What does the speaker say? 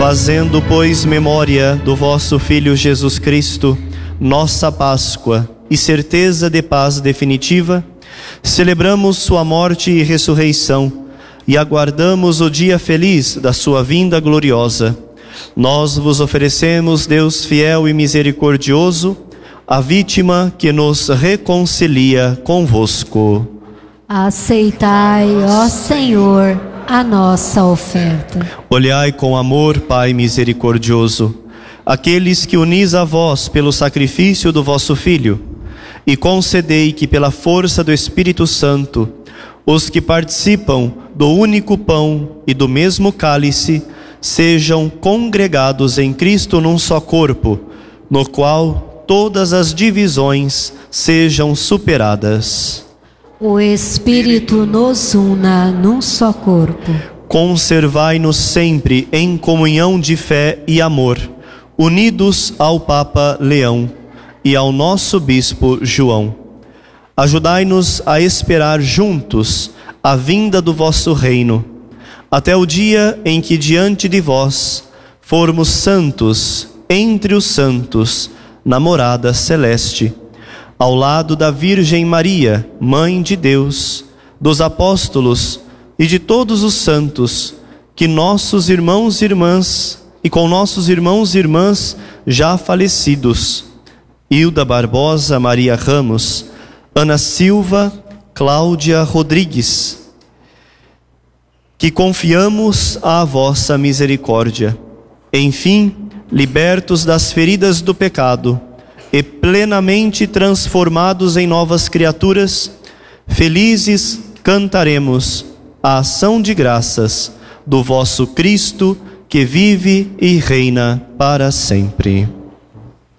Fazendo, pois, memória do vosso Filho Jesus Cristo, nossa Páscoa e certeza de paz definitiva, celebramos sua morte e ressurreição e aguardamos o dia feliz da sua vinda gloriosa. Nós vos oferecemos, Deus fiel e misericordioso, a vítima que nos reconcilia convosco. Aceitai, ó Senhor, a nossa oferta. Olhai com amor, Pai misericordioso, aqueles que unis a vós pelo sacrifício do vosso Filho, e concedei que pela força do Espírito Santo, os que participam do único pão e do mesmo cálice, sejam congregados em Cristo num só corpo, no qual todas as divisões sejam superadas. O Espírito nos una num só corpo. Conservai-nos sempre em comunhão de fé e amor, unidos ao Papa Leão e ao nosso Bispo João. Ajudai-nos a esperar juntos a vinda do vosso reino, até o dia em que diante de vós formos santos entre os santos, na morada celeste, ao lado da Virgem Maria, Mãe de Deus, dos apóstolos e de todos os santos, que nossos irmãos e irmãs, e com nossos irmãos e irmãs já falecidos, Hilda Barbosa, Maria Ramos, Ana Silva, Cláudia Rodrigues, que confiamos à vossa misericórdia. Enfim, libertos das feridas do pecado e plenamente transformados em novas criaturas, felizes cantaremos a ação de graças do vosso Cristo, que vive e reina para sempre.